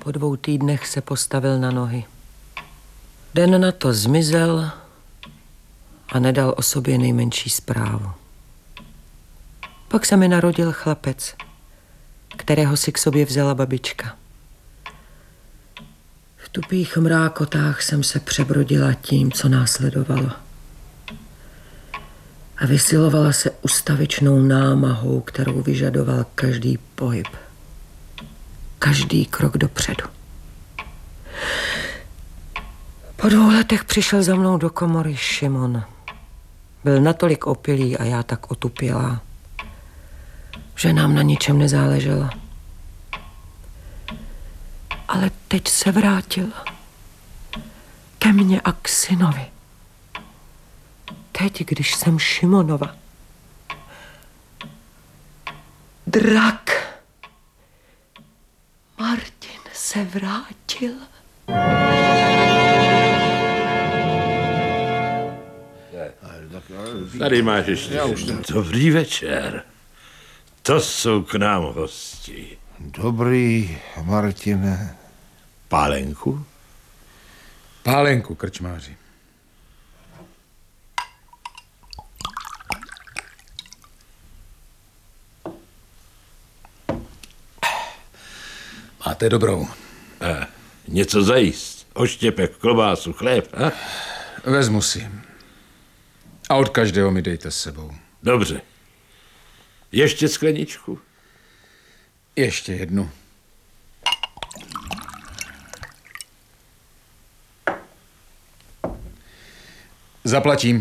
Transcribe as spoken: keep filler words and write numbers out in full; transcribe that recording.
Po dvou týdnech se postavil na nohy. Den na to zmizel a nedal o sobě nejmenší zprávu. Pak se mi narodil chlapec, kterého si k sobě vzala babička. V tupých mrákotách jsem se přebrodila tím, co následovalo. A vysilovala se ustavičnou námahou, kterou vyžadoval každý pohyb. Každý krok dopředu. Po dvou letech přišel za mnou do komory Šimon. Byl natolik opilý a já tak otupělá, že nám na ničem nezáleželo. Ale teď se vrátil ke mně a k synovi. Teď, když jsem Šimonova. Drak. Martin se vrátil. Tady máš ještě. Dobrý večer. To jsou k nám hosti. Dobrý, Martine. Pálenku? Pálenku, krčmáři. Máte dobrou. A něco zajíst. Oštěpek, klobásu, chléb, a? Vezmu si. A od každého mi dejte s sebou. Dobře. Ještě skleničku? Ještě jednu. Zaplatím.